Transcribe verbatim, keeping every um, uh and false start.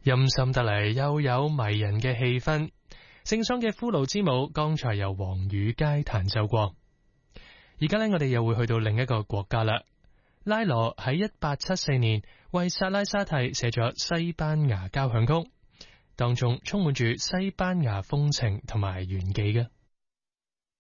陰森得嚟又有迷人嘅氣氛。聖桑嘅骷髏之舞剛才由黃宇佳彈奏過，而家呢，我哋又會去到另一個國家啦。拉羅喺一八七四年為薩拉沙蒂寫咗西班牙交響曲，當中充滿住西班牙風情同埋玄機嘅。